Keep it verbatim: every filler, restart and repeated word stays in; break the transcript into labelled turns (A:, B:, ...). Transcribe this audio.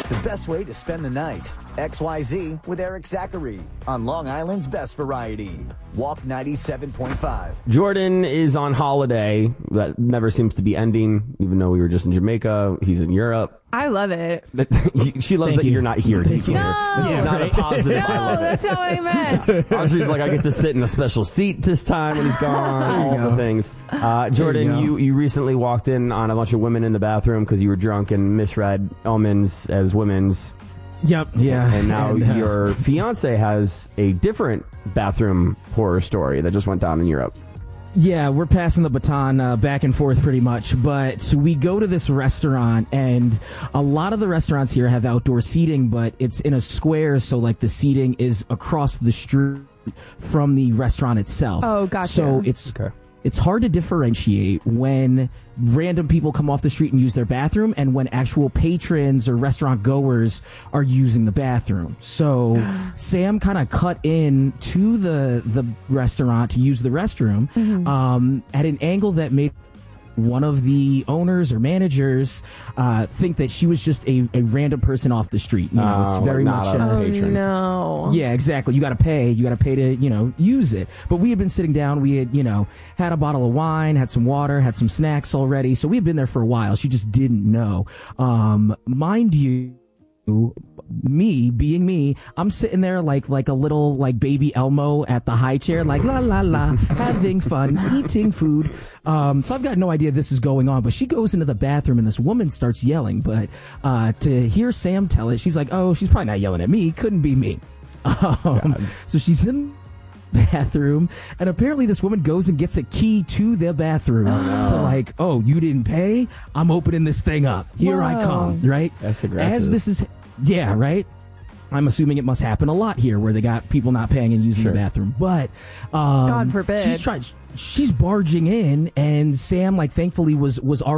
A: The best way to spend the night. X Y Z with Eric Zachary on Long Island's Best Variety. Walk ninety-seven point five.
B: Jordan is on holiday. That never seems to be ending, even though we were just in Jamaica. He's in Europe.
C: I love it.
B: She loves
D: Thank
B: that
D: you.
B: you're not here. To be clear.
C: No.
B: This is not a positive.
C: No,
B: I love it.
C: that's not what I meant.
B: She's like, I get to sit in a special seat this time when he's gone. All
D: go.
B: the things. Uh, Jordan,
D: you
B: you, you recently walked in on a bunch of women in the bathroom because you were drunk and misread omens as women's.
D: Yep, yeah.
B: And now
D: and, uh,
B: your fiance has a different bathroom horror story that just went down in Europe.
D: Yeah, we're passing the baton uh, back and forth pretty much, but we go to this restaurant, and a lot of the restaurants here have outdoor seating, but it's in a square, so like the seating is across the street from the restaurant itself.
C: Oh, gotcha.
D: So it's
B: Okay.
D: it's hard to differentiate when random people come off the street and use their bathroom and when actual patrons or restaurant goers are using the bathroom. So Sam kind of cut in to the the restaurant to use the restroom
C: Mm-hmm.
D: um, at an angle that made one of the owners or managers uh, think that she was just a, a random person off the street. You know,
B: Oh,
D: it's very
B: not
D: much
B: a-
D: uh,
C: Oh,
B: patron.
C: no.
D: yeah, exactly. You got to pay. You got to pay to, you know, use it. But we had been sitting down. We had, you know, had a bottle of wine, had some water, had some snacks already. So we had been there for a while. She just didn't know. Um, mind you, me being me, I'm sitting there like like a little like baby Elmo at the high chair, like la la la, having fun, eating food. Um, so I've got no idea this is going on. But she goes into the bathroom and this woman starts yelling. But uh, to hear Sam tell it, she's like, "Oh, she's probably not yelling at me. Couldn't be me." Um, so she's in the bathroom, and apparently this woman goes and gets a key to the bathroom to like, "Oh, you didn't pay? I'm opening this thing up. Here I
C: Whoa.
D: come." Right?
B: That's aggressive.
D: As this is, yeah, right. I'm assuming it must happen a lot here, where they got people not paying and using
B: Sure.
D: the bathroom. But um,
C: God forbid.
D: she's trying. She's barging in, and Sam, like, thankfully was was already